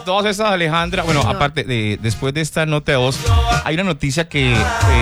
a todas esas, Alejandra, bueno, aparte después de esta nota de voz, hay una noticia que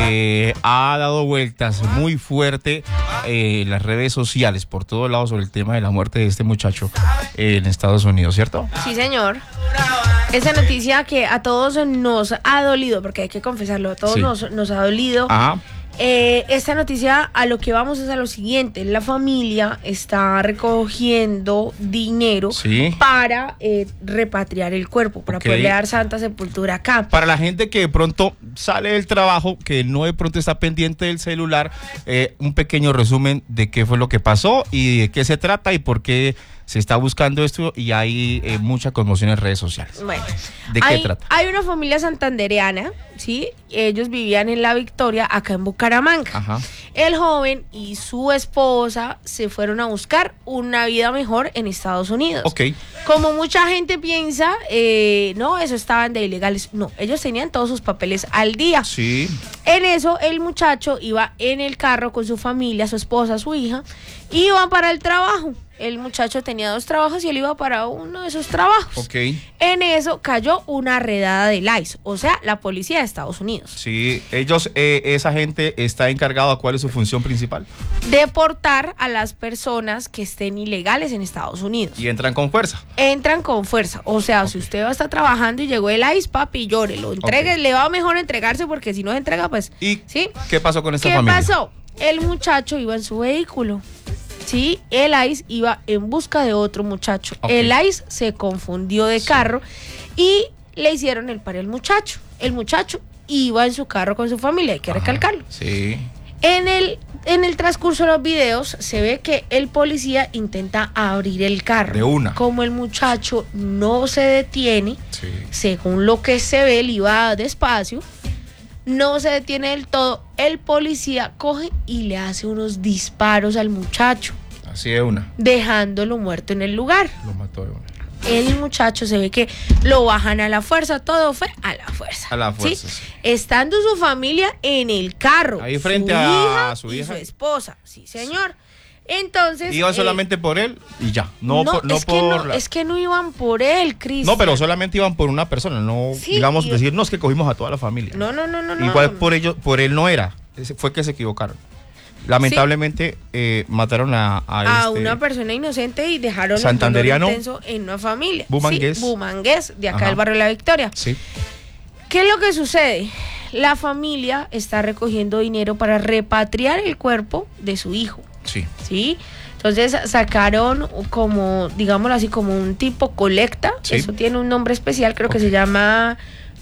ha dado vueltas muy fuerte en las redes sociales por todos lados sobre el tema de la muerte de este muchacho en Estados Unidos, ¿cierto? Sí, señor. Esa noticia que a todos nos ha dolido, porque hay que confesarlo, a todos nos ha dolido. Ajá. Esta noticia, a lo que vamos es a lo siguiente: la familia está recogiendo dinero para repatriar el cuerpo, para poderle dar santa sepultura acá. Para la gente que de pronto sale del trabajo, que no de pronto está pendiente del celular, un pequeño resumen de qué fue lo que pasó y de qué se trata y por qué se está buscando esto, y hay mucha conmoción en redes sociales. Bueno, ¿de qué trata? Hay una familia santandereana, ¿sí? Ellos vivían en La Victoria, acá en Bucaramanga. Ajá. El joven y su esposa se fueron a buscar una vida mejor en Estados Unidos. Ok. Como mucha gente piensa, no, eso estaban de ilegales. No, ellos tenían todos sus papeles al día. Sí. En eso, el muchacho iba en el carro con su familia, su esposa, su hija, y iban para el trabajo. El muchacho tenía 2 trabajos y él iba para uno de esos trabajos. Ok. En eso cayó una redada del ICE, o sea, la policía de Estados Unidos. Sí, ellos, esa gente está encargada. ¿Cuál es su función principal? Deportar a las personas que estén ilegales en Estados Unidos. Y entran con fuerza. Entran con fuerza. O sea, si usted va a estar trabajando y llegó el ICE, papi, llórelo, entregue, le va mejor entregarse, porque si no se entrega, pues... ¿Y ¿sí? qué pasó con esta familia? ¿Qué pasó? El muchacho iba en su vehículo. Sí, el ICE iba en busca de otro muchacho. El ICE se confundió de carro y le hicieron el paro al muchacho. El muchacho iba en su carro con su familia, hay que recalcarlo. Sí. En el transcurso de los videos se ve que el policía intenta abrir el carro. De una. Como el muchacho no se detiene, según lo que se ve, él iba despacio, no se detiene del todo, el policía coge y le hace unos disparos al muchacho. Así de una. Dejándolo muerto en el lugar. Lo mató de una. El muchacho se ve que lo bajan a la fuerza, todo fue a la fuerza. A la fuerza, sí. Estando su familia en el carro. Ahí frente a su hija y su esposa. Sí, señor. Entonces... Iban solamente por él y ya. Es que no iban por él, Cristian. No, pero solamente iban por una persona. No, digamos, decir, no, es que cogimos a toda la familia. No. Igual por él no era. Fue que se equivocaron. Lamentablemente mataron a una persona inocente y dejaron santanderiano un intenso en una familia. Bumangués. Bumangués, de acá del barrio de La Victoria. Sí. ¿Qué es lo que sucede? La familia está recogiendo dinero para repatriar el cuerpo de su hijo. Sí. Entonces sacaron como, digámoslo así, como un tipo colecta. Eso tiene un nombre especial, creo que se llama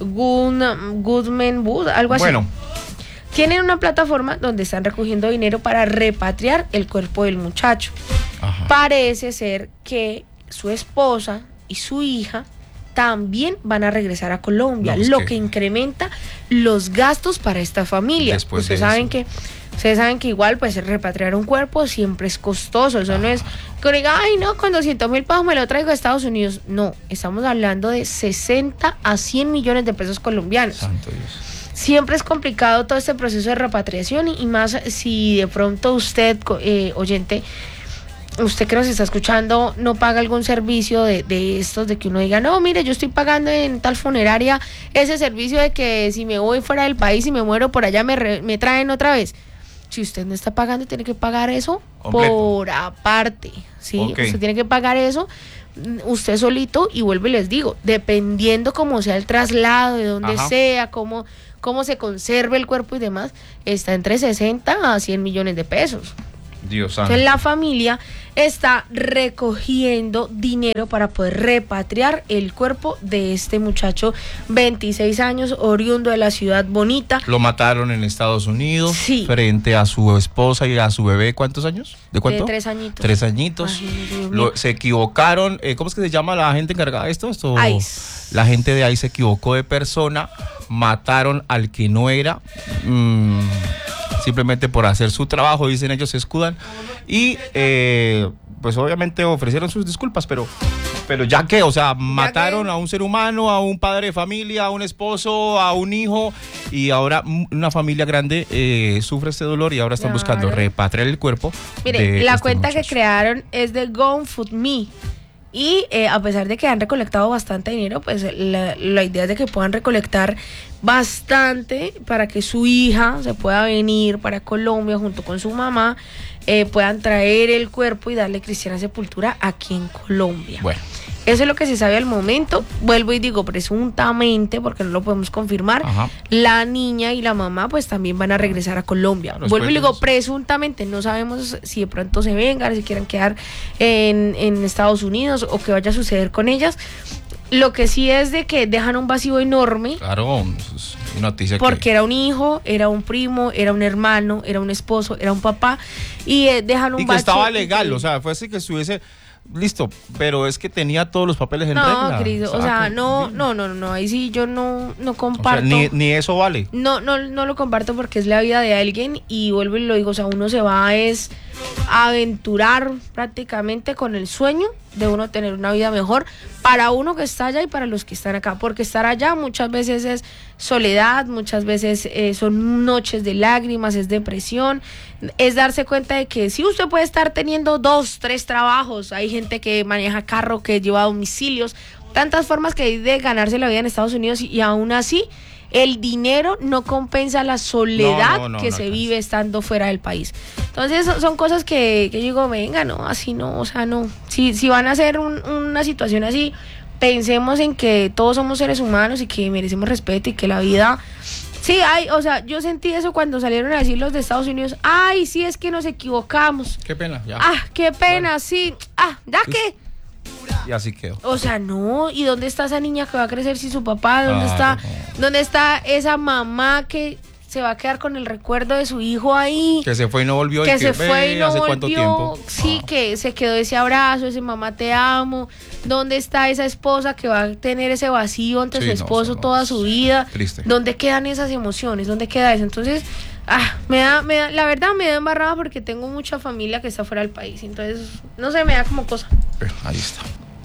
Goodman Wood, algo así. Bueno. Tienen una plataforma donde están recogiendo dinero para repatriar el cuerpo del muchacho. Ajá. Parece ser que su esposa y su hija también van a regresar a Colombia, lo que incrementa los gastos para esta familia. Ustedes saben que igual pues repatriar un cuerpo siempre es costoso. Eso no es que diga, ay no, con 200,000 pesos me lo traigo a Estados Unidos. No, estamos hablando de 60 a 100 millones de pesos colombianos. Santo Dios. Siempre es complicado todo este proceso de repatriación y más si de pronto usted, oyente, usted que nos está escuchando, no paga algún servicio de estos, de que uno diga, no, mire, yo estoy pagando en tal funeraria ese servicio de que si me voy fuera del país y me muero por allá me traen otra vez. Si usted no está pagando, tiene que pagar eso completo, por aparte, ¿sí? Usted tiene que pagar eso usted solito y vuelvo y les digo, dependiendo cómo sea el traslado, de dónde sea, cómo se conserve el cuerpo y demás, está entre 60 a 100 millones de pesos. Dios santo. Entonces la familia está recogiendo dinero para poder repatriar el cuerpo de este muchacho, 26 años, oriundo de la ciudad bonita. Lo mataron en Estados Unidos, frente a su esposa y a su bebé. ¿Cuántos años? ¿De cuánto? 3 añitos. 3 añitos. Se equivocaron. ¿Cómo es que se llama la gente encargada de esto? ICE. La gente de ICE se equivocó de persona, mataron al que no era. Simplemente por hacer su trabajo, dicen ellos, se escudan y pues obviamente ofrecieron sus disculpas, pero ya que, o sea, mataron a un ser humano, a un padre de familia, a un esposo, a un hijo, y ahora una familia grande sufre este dolor y ahora están buscando repatriar el cuerpo. Mire, la cuenta que crearon es de GoFundMe Y a pesar de que han recolectado bastante dinero, pues la idea es de que puedan recolectar bastante para que su hija se pueda venir para Colombia junto con su mamá, puedan traer el cuerpo y darle cristiana sepultura aquí en Colombia. Bueno. Eso es lo que se sabe al momento. Vuelvo y digo presuntamente, porque no lo podemos confirmar. Ajá. La niña y la mamá pues también van a regresar a Colombia. Claro, Vuelvo y digo presuntamente, no sabemos si de pronto se vengan, si quieran quedar en Estados Unidos o qué vaya a suceder con ellas. Lo que sí es de que dejan un vacío enorme. Claro, es una noticia porque era un hijo, era un primo, era un hermano, era un esposo, era un papá, y dejan un vacío. Y que estaba legal, o sea, fuese que estuviese listo, pero es que tenía todos los papeles en regla. No, querido, o sea, no, ahí sí yo no comparto. O sea, ni eso vale. No lo comparto porque es la vida de alguien y vuelvo y lo digo, o sea, uno se va es a aventurar prácticamente con el sueño de uno tener una vida mejor para uno que está allá y para los que están acá, porque estar allá muchas veces es soledad, muchas veces son noches de lágrimas, es depresión, es darse cuenta de que sí, usted puede estar teniendo 2, 3 trabajos, hay gente que maneja carro, que lleva domicilios, tantas formas que hay de ganarse la vida en Estados Unidos y aún así el dinero no compensa la soledad que se vive estando fuera del país. Entonces son cosas que yo digo, venga, no, así no, o sea, no. Si van a hacer una situación así, pensemos en que todos somos seres humanos y que merecemos respeto y que la vida... Sí, o sea, yo sentí eso cuando salieron a decir los de Estados Unidos, ay, sí, es que nos equivocamos. Qué pena, ya. Qué pena, bueno. Sí. ¿Ya qué? Y así quedó. O sea, no, ¿y dónde está esa niña que va a crecer sin su papá? ¿Dónde está esa mamá que se va a quedar con el recuerdo de su hijo ahí? Que se fue y no volvió. Que se fue y no ¿hace volvió? ¿Cuánto tiempo? Sí, que se quedó ese abrazo, ese mamá te amo. ¿Dónde está esa esposa que va a tener ese vacío ante su esposo toda su vida? Triste. ¿Dónde quedan esas emociones? ¿Dónde queda eso? Entonces... la verdad me da embarrada porque tengo mucha familia que está fuera del país, entonces no sé, me da como cosa. Ahí está.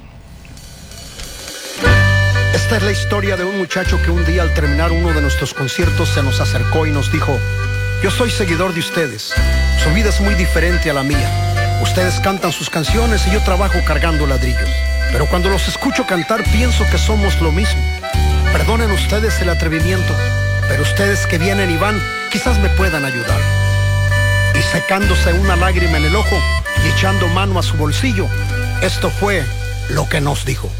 Esta es la historia de un muchacho que un día al terminar uno de nuestros conciertos se nos acercó y nos dijo: yo soy seguidor de ustedes, su vida es muy diferente a la mía, ustedes cantan sus canciones y yo trabajo cargando ladrillos, pero cuando los escucho cantar pienso que somos lo mismo. Perdonen ustedes el atrevimiento, pero ustedes que vienen y van, quizás me puedan ayudar. Y secándose una lágrima en el ojo y echando mano a su bolsillo, esto fue lo que nos dijo.